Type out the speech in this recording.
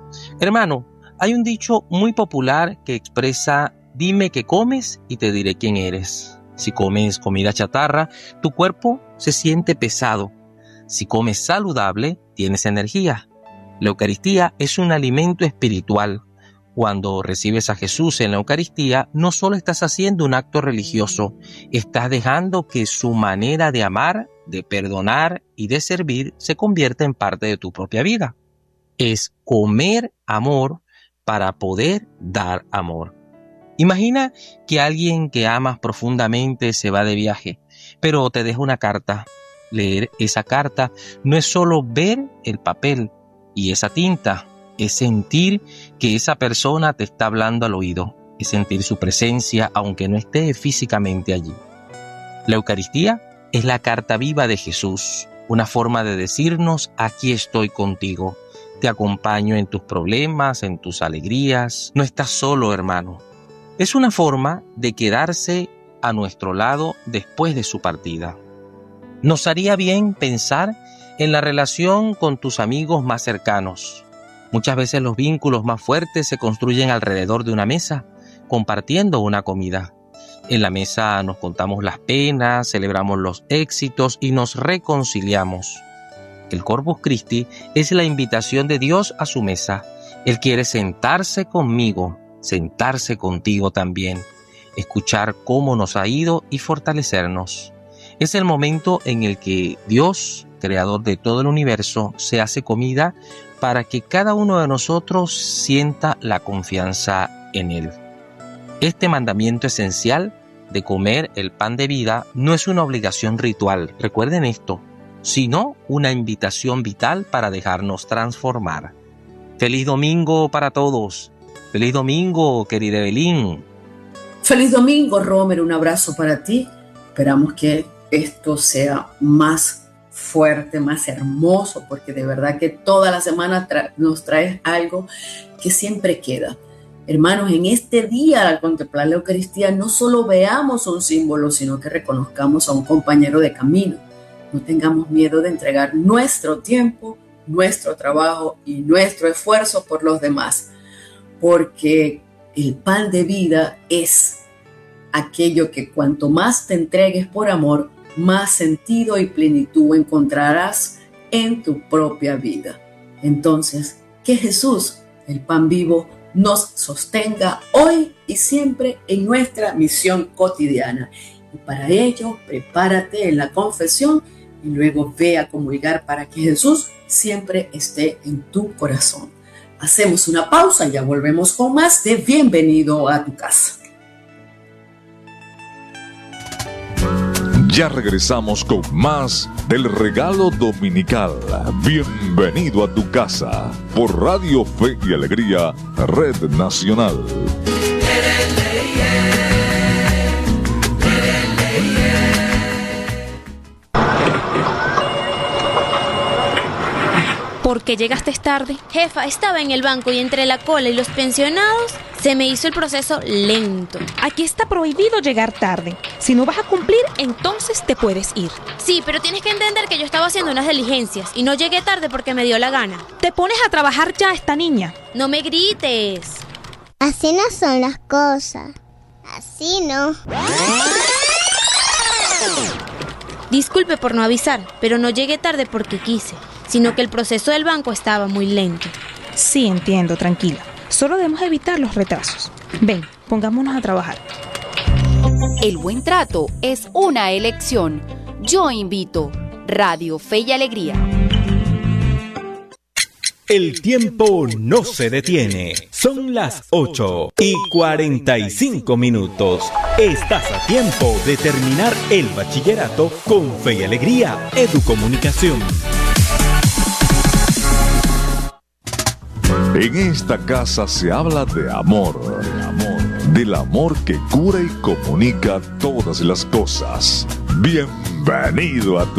Hermano, hay un dicho muy popular que expresa: dime qué comes y te diré quién eres. Si comes comida chatarra, tu cuerpo se siente pesado. Si comes saludable, tienes energía. La Eucaristía es un alimento espiritual. Cuando recibes a Jesús en la Eucaristía, no solo estás haciendo un acto religioso, estás dejando que su manera de amar, de perdonar y de servir se convierta en parte de tu propia vida. Es comer amor para poder dar amor. Imagina que alguien que amas profundamente se va de viaje, pero te deja una carta. Leer esa carta no es solo ver el papel y esa tinta, es sentir que esa persona te está hablando al oído, es sentir su presencia aunque no esté físicamente allí. La Eucaristía es la carta viva de Jesús, una forma de decirnos: aquí estoy contigo, te acompaño en tus problemas, en tus alegrías, no estás solo, hermano. Es una forma de quedarse a nuestro lado después de su partida. Nos haría bien pensar en la relación con tus amigos más cercanos. Muchas veces los vínculos más fuertes se construyen alrededor de una mesa, compartiendo una comida. En la mesa nos contamos las penas, celebramos los éxitos y nos reconciliamos. El Corpus Christi es la invitación de Dios a su mesa. Él quiere sentarse conmigo, sentarse contigo también, escuchar cómo nos ha ido y fortalecernos. Es el momento en el que Dios, creador de todo el universo, se hace comida para que cada uno de nosotros sienta la confianza en Él. Este mandamiento esencial de comer el pan de vida no es una obligación ritual, recuerden esto, sino una invitación vital para dejarnos transformar. ¡Feliz domingo para todos! ¡Feliz domingo, querida Evelyn! ¡Feliz domingo, Romer! Un abrazo para ti. Esperamos que esto sea más fuerte, más hermoso, porque de verdad que toda la semana nos traes algo que siempre queda. Hermanos, en este día, al contemplar la Eucaristía, no solo veamos un símbolo, sino que reconozcamos a un compañero de camino. No tengamos miedo de entregar nuestro tiempo, nuestro trabajo y nuestro esfuerzo por los demás, porque el pan de vida es aquello que cuanto más te entregues por amor, más sentido y plenitud encontrarás en tu propia vida. Entonces, que Jesús, el pan vivo, nos sostenga hoy y siempre en nuestra misión cotidiana. Y para ello, prepárate en la confesión y luego ve a comulgar para que Jesús siempre esté en tu corazón. Hacemos una pausa y ya volvemos con más de Bienvenido a tu casa. Ya regresamos con más del regalo dominical. Bienvenido a tu casa por Radio Fe y Alegría, Red Nacional. ¿Por qué llegaste tarde? Jefa, estaba en el banco y entre la cola y los pensionados se me hizo el proceso lento. Aquí está prohibido llegar tarde. Si no vas a cumplir, entonces te puedes ir. Sí, pero tienes que entender que yo estaba haciendo unas diligencias y no llegué tarde porque me dio la gana. Te pones a trabajar ya, esta niña. No me grites. Así no son las cosas. Así no. Disculpe por no avisar, pero no llegué tarde porque quise, sino que el proceso del banco estaba muy lento. Sí, entiendo, tranquila. Solo debemos evitar los retrasos. Ven, pongámonos a trabajar. El buen trato es una elección. Yo invito. Radio Fe y Alegría. El tiempo no se detiene. Son las 8:45. Estás a tiempo de terminar el bachillerato con Fe y Alegría Educomunicación. En esta casa se habla de amor, del amor que cura y comunica todas las cosas. Bienvenido a tu